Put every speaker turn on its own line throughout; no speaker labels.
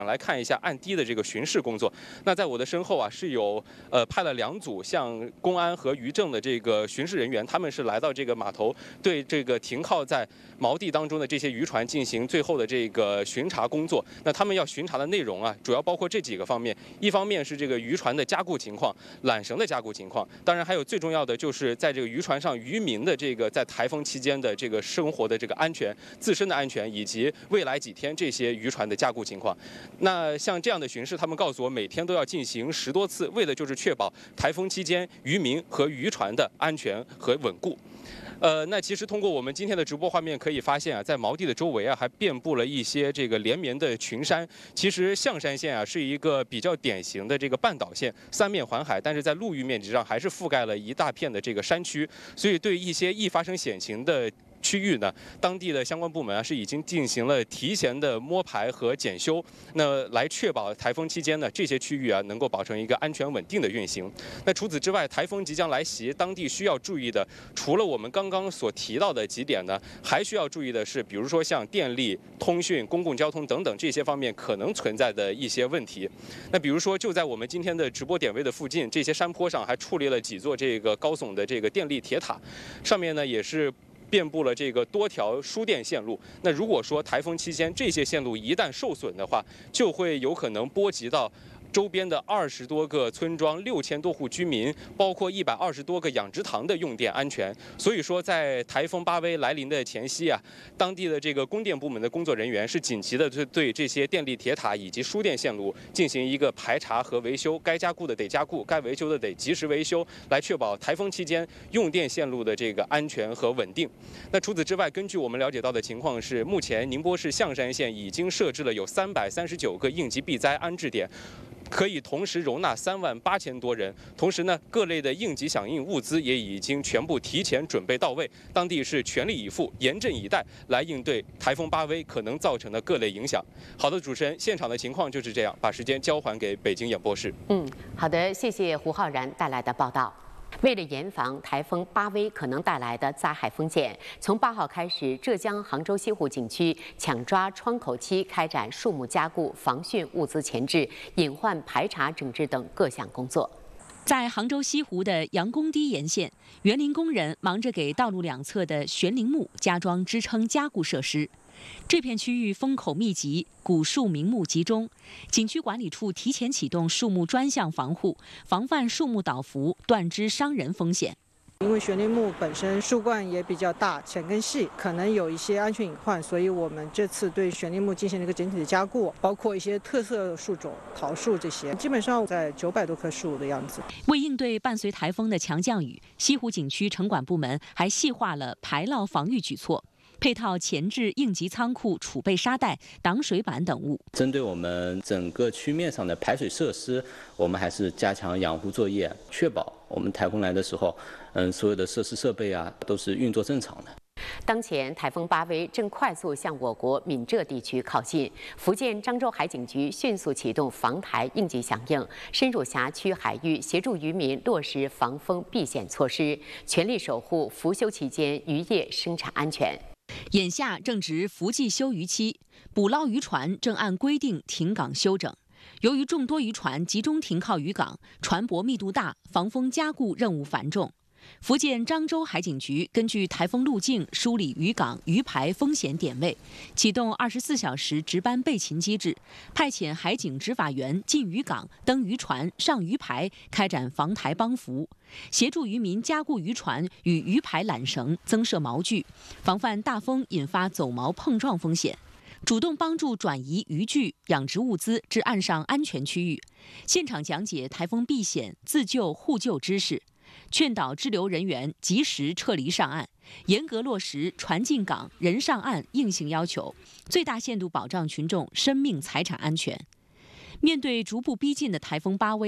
来看一下岸堤的这个巡视工作。那在我的身后啊，是有派了2组像公安和渔政的这个巡视人员，他们是来到这个码头，对这个停靠在锚地当中的这些渔船进行最后的这个巡查工作。那他们要巡查的内容啊，主要包括这几个方面：一方面是这个渔船的加固情况、缆绳的加固情况，当然还有最重要的就是在这个渔船上渔民的这个在台风期间的这个生活的这个安全、自身的安全，以及未来几天这些渔船的加固情况。那像这样的巡视，他们告诉我，每天都要进行10多次，为的就是确保台风期间渔民和渔船的安全和稳固。那其实通过我们今天的直播画面可以发现啊，在锚地的周围啊，还遍布了一些这个连绵的群山。其实象山县啊是一个比较典型的这个半岛县，3面环海，但是在陆域面积上还是覆盖了一大片的这个山区，所以对一些易发生险情的区域呢，当地的相关部门啊是已经进行了提前的摸排和检修，那来确保台风期间呢这些区域啊能够保证一个安全稳定的运行。那除此之外，台风即将来袭，当地需要注意的，除了我们刚刚所提到的几点呢，还需要注意的是，比如说像电力、通讯、公共交通等等这些方面可能存在的一些问题。那比如说，就在我们今天的直播点位的附近，这些山坡上还矗立了几座这个高耸的这个电力铁塔，上面呢也是遍布了这个多条输电线路。那如果说台风期间这些线路一旦受损的话，就会有可能波及到周边的20多个村庄、6000多户居民，包括120多个养殖塘的用电安全。所以说，在台风巴威来临的前夕啊，当地的这个供电部门的工作人员是紧急的对这些电力铁塔以及输电线路进行一个排查和维修，该加固的得加固，该维修的得及时维修，来确保台风期间用电线路的这个安全和稳定。那除此之外，根据我们了解到的情况是，目前宁波市象山县已经设置了有339个应急避灾安置点，可以同时容纳38000多人。同时呢，各类的应急响应物资也已经全部提前准备到位，当地是全力以赴、严阵以待，来应对台风巴威可能造成的各类影响。好的，主持人，现场的情况就是这样，把时间交还给北京演播室。
好的，谢谢胡浩然带来的报道。为了严防台风巴威可能带来的灾害风险，从8号开始，浙江杭州西湖景区抢抓窗口期开展树木加固、防汛物资前置、隐患排查整治等各项工作。
在杭州西湖的杨公堤沿线，园林工人忙着给道路两侧的悬铃木加装支撑加固设施。这片区域风口密集，古树名木集中，景区管理处提前启动树木专项防护，防范树木倒伏、断枝伤人风险。
因为悬铃木本身树冠也比较大、浅根细，可能有一些安全隐患，所以我们这次对悬铃木进行了一个整体的加固，包括一些特色树种、桃树这些，基本上在900多棵树的样子。
为应对伴随台风的强降雨，西湖景区城管部门还细化了排涝防御举措。配套前置应急仓库、储备沙袋、挡水板等物。
针对我们整个区面上的排水设施，我们还是加强养护作业，确保我们台风来的时候，所有的设施设备啊都是运作正常的。
当前台风巴威正快速向我国闽浙地区靠近，福建漳州海警局迅速启动防台应急响应，深入辖区海域，协助渔民落实防风避险措施，全力守护复休期间渔业生产安全。
眼下正值伏季休渔期，捕捞渔船正按规定停港休整。由于众多渔船集中停靠渔港，船舶密度大，防风加固任务繁重。福建漳州海警局根据台风路径梳理渔港渔排风险点位，启动24小时值班备勤机制，派遣海警执法员进渔港、登渔船、上渔排，开展防台帮扶，协助渔民加固渔船与渔排缆绳，增设锚具，防范大风引发走锚碰撞风险。主动帮助转移渔具、养殖物资至岸上安全区域，现场讲解台风避险、自救互救知识，劝导支流人员及时撤离上岸，严格落实船进港、人上岸硬性要求，最大限度保障群众生命财产安全。面对逐步逼近的台风巴威，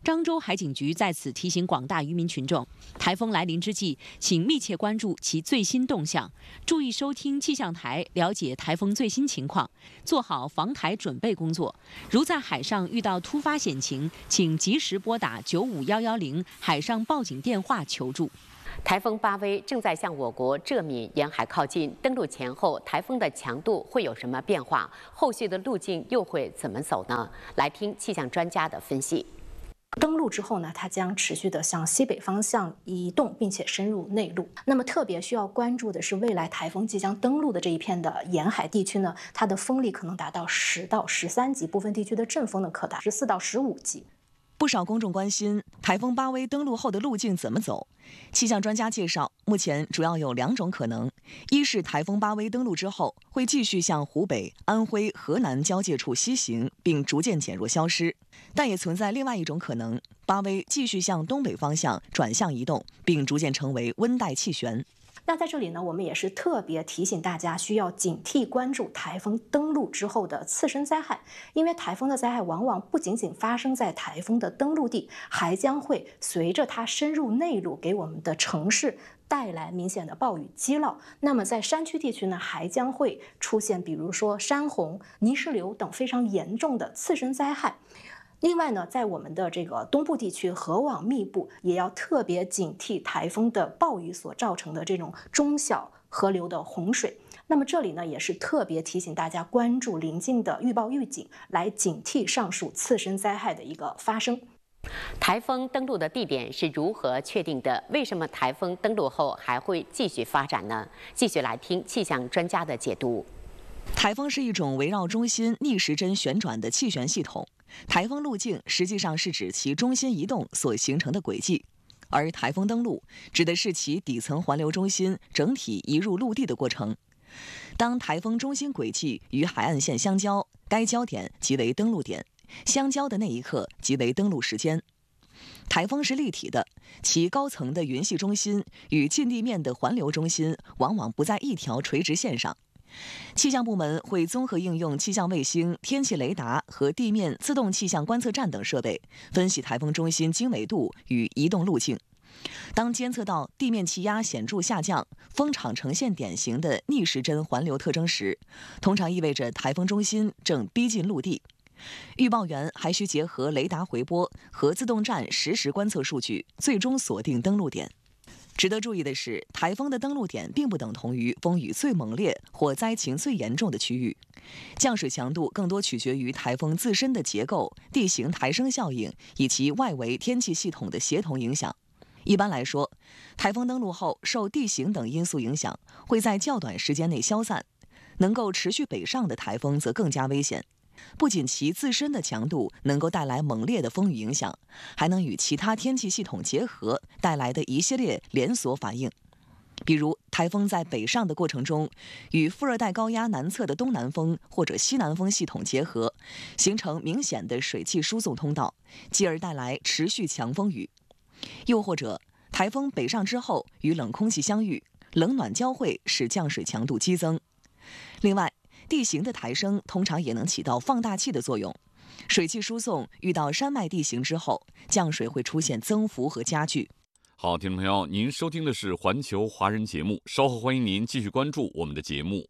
漳州海警局在此提醒广大渔民群众，台风来临之际，请密切关注其最新动向，注意收听气象台，了解台风最新情况，做好防台准备工作。如在海上遇到突发险情，请及时拨打95110海上报警电话求助。
台风巴威正在向我国浙闽沿海靠近，登陆前后，台风的强度会有什么变化？后续的路径又会怎么走呢？来听气象专家的分析。
登陆之后呢，它将持续的向西北方向移动，并且深入内陆。那么特别需要关注的是，未来台风即将登陆的这一片的沿海地区呢，它的风力可能达到10到13级，部分地区的阵风呢可达14到15级。
不少公众关心台风巴威登陆后的路径怎么走。气象专家介绍，目前主要有2种可能：一是台风巴威登陆之后会继续向湖北、安徽、河南交界处西行，并逐渐减弱消失；但也存在另外一种可能，巴威继续向东北方向转向移动，并逐渐成为温带气旋。
那在这里呢，我们也是特别提醒大家，需要警惕关注台风登陆之后的次生灾害，因为台风的灾害往往不仅仅发生在台风的登陆地，还将会随着它深入内陆，给我们的城市带来明显的暴雨积涝。那么在山区地区呢，还将会出现比如说山洪、泥石流等非常严重的次生灾害。另外呢，在我们的这个东部地区河网密布，也要特别警惕台风的暴雨所造成的这种中小河流的洪水。那么这里呢，也是特别提醒大家关注临近的预报预警，来警惕上述次生灾害的一个发生。
台风登陆的地点是如何确定的？为什么台风登陆后还会继续发展呢？继续来听气象专家的解读。
台风是一种围绕中心逆时针旋转的气旋系统。台风路径实际上是指其中心移动所形成的轨迹，而台风登陆指的是其底层环流中心整体移入陆地的过程。当台风中心轨迹与海岸线相交，该交点即为登陆点，相交的那一刻即为登陆时间。台风是立体的，其高层的云系中心与近地面的环流中心往往不在一条垂直线上。气象部门会综合应用气象卫星、天气雷达和地面自动气象观测站等设备，分析台风中心经纬度与移动路径。当监测到地面气压显著下降，风场呈现典型的逆时针环流特征时，通常意味着台风中心正逼近陆地。预报员还需结合雷达回波和自动站实时观测数据，最终锁定登陆点。值得注意的是，台风的登陆点并不等同于风雨最猛烈或灾情最严重的区域。降水强度更多取决于台风自身的结构、地形抬升效应以及外围天气系统的协同影响。一般来说，台风登陆后受地形等因素影响，会在较短时间内消散。能够持续北上的台风则更加危险。不仅其自身的强度能够带来猛烈的风雨影响，还能与其他天气系统结合带来的一系列连锁反应。比如，台风在北上的过程中，与副热带高压南侧的东南风或者西南风系统结合，形成明显的水汽输送通道，继而带来持续强风雨。又或者，台风北上之后与冷空气相遇，冷暖交汇使降水强度激增。另外，地形的抬升通常也能起到放大器的作用，水汽输送遇到山脉地形之后，降水会出现增幅和加剧。
好，听众朋友，您收听的是环球华人节目，稍后欢迎您继续关注我们的节目。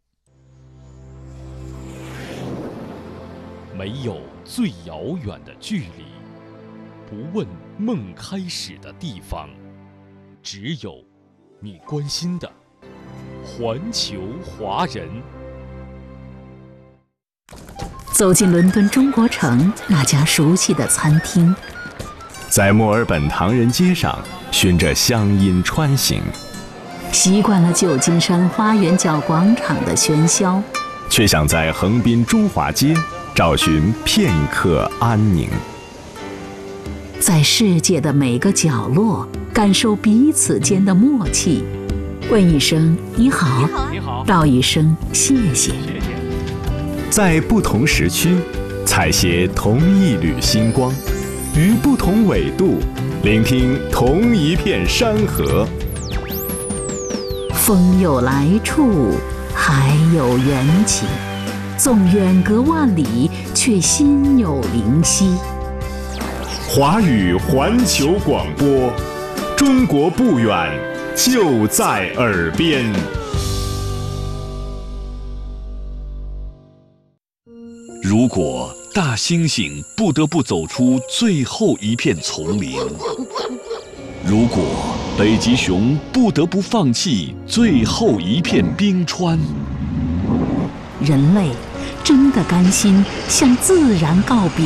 没有最遥远的距离，不问梦开始的地方，只有你关心的环球华人。
走进伦敦中国城那家熟悉的餐厅，
在墨尔本唐人街上循着乡音穿行，
习惯了旧金山花园角广场的喧嚣，
却想在横滨中华街找寻片刻安宁。
在世界的每个角落感受彼此间的默契，问一声你好，道一声谢谢。
在不同时区采撷同一缕星光，于不同纬度聆听同一片山河。
风有来处，海有缘起，纵远隔万里，却心有灵犀。
华语环球广播，中国不远，就在耳边。
如果大猩猩不得不走出最后一片丛林，如果北极熊不得不放弃最后一片冰川，
人类真的甘心向自然告别？